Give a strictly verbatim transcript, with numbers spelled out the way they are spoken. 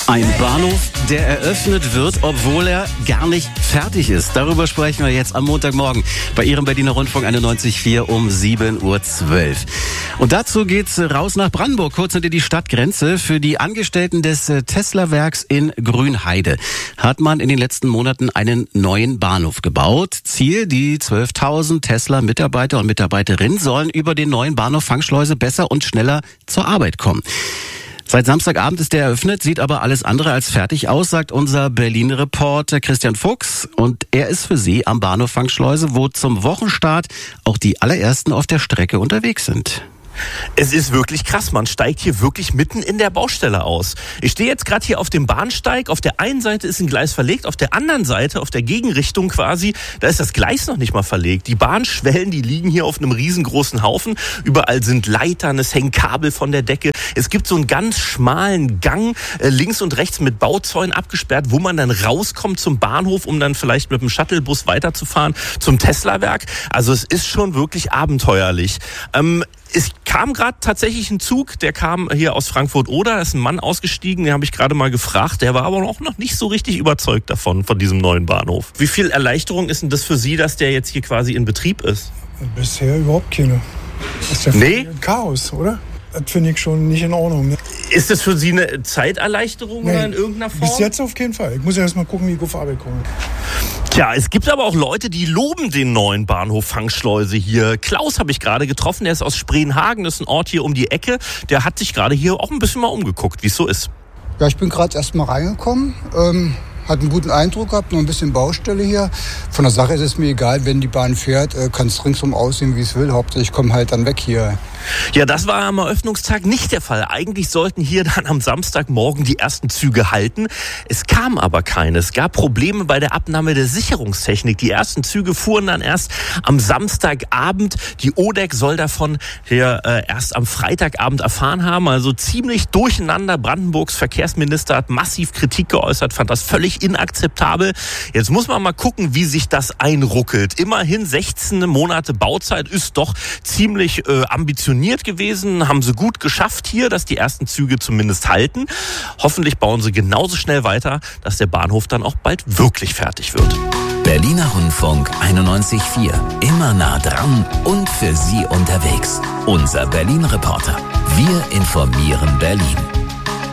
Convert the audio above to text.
Ein Bahnhof, der eröffnet wird, obwohl er gar nicht fertig ist. Darüber sprechen wir jetzt am Montagmorgen bei Ihrem Berliner Rundfunk einundneunzig Komma vier um sieben Uhr zwölf. Und dazu geht's raus nach Brandenburg, kurz hinter die Stadtgrenze. Für die Angestellten des Tesla-Werks in Grünheide hat man in den letzten Monaten einen neuen Bahnhof gebaut. Ziel, die zwölftausend Tesla-Mitarbeiter und Mitarbeiterinnen sollen über den neuen Bahnhof Fangschleuse besser und schneller zur Arbeit kommen. Seit Samstagabend ist der eröffnet, sieht aber alles andere als fertig aus, sagt unser Berlin-Reporter Christian Fuchs. Und er ist für Sie am Bahnhof Fangschleuse, wo zum Wochenstart auch die allerersten auf der Strecke unterwegs sind. Es ist wirklich krass, man steigt hier wirklich mitten in der Baustelle aus. Ich stehe jetzt gerade hier auf dem Bahnsteig, auf der einen Seite ist ein Gleis verlegt, auf der anderen Seite, auf der Gegenrichtung quasi, da ist das Gleis noch nicht mal verlegt. Die Bahnschwellen, die liegen hier auf einem riesengroßen Haufen, überall sind Leitern, es hängen Kabel von der Decke. Es gibt so einen ganz schmalen Gang, äh, links und rechts mit Bauzäunen abgesperrt, wo man dann rauskommt zum Bahnhof, um dann vielleicht mit dem Shuttlebus weiterzufahren zum Tesla-Werk. Also es ist schon wirklich abenteuerlich. Ähm, Es kam gerade tatsächlich ein Zug, der kam hier aus Frankfurt-Oder, da ist ein Mann ausgestiegen, den habe ich gerade mal gefragt, der war aber auch noch nicht so richtig überzeugt davon, von diesem neuen Bahnhof. Wie viel Erleichterung ist denn das für Sie, dass der jetzt hier quasi in Betrieb ist? Bisher überhaupt keine. Das ist ja nee? ein Chaos, oder? Das finde ich schon nicht in Ordnung. Ne? Ist das für Sie eine Zeiterleichterung nee, oder in irgendeiner Form? Bis jetzt auf keinen Fall. Ich muss ja erst mal gucken, wie ich auf Arbeit komme. Tja, es gibt aber auch Leute, die loben den neuen Bahnhof Fangschleuse hier. Klaus habe ich gerade getroffen, der ist aus Spreenhagen, das ist ein Ort hier um die Ecke. Der hat sich gerade hier auch ein bisschen mal umgeguckt, wie es so ist. Ja, ich bin gerade erst mal reingekommen. Ähm Hat einen guten Eindruck gehabt, noch ein bisschen Baustelle hier. Von der Sache ist es mir egal, wenn die Bahn fährt, kann es ringsum aussehen, wie es will. Hauptsache ich komme halt dann weg hier. Ja, das war am Eröffnungstag nicht der Fall. Eigentlich sollten hier dann am Samstagmorgen die ersten Züge halten. Es kam aber keine. Es gab Probleme bei der Abnahme der Sicherungstechnik. Die ersten Züge fuhren dann erst am Samstagabend. Die O D E C soll davon hier äh, erst am Freitagabend erfahren haben. Also ziemlich durcheinander. Brandenburgs Verkehrsminister hat massiv Kritik geäußert, fand das völlig inakzeptabel. Jetzt muss man mal gucken, wie sich das einruckelt. Immerhin sechzehn Monate Bauzeit ist doch ziemlich äh, ambitioniert gewesen. Haben sie gut geschafft hier, dass die ersten Züge zumindest halten. Hoffentlich bauen sie genauso schnell weiter, dass der Bahnhof dann auch bald wirklich fertig wird. Berliner Rundfunk einundneunzig Komma vier. Immer nah dran und für Sie unterwegs. Unser Berlin-Reporter. Wir informieren Berlin.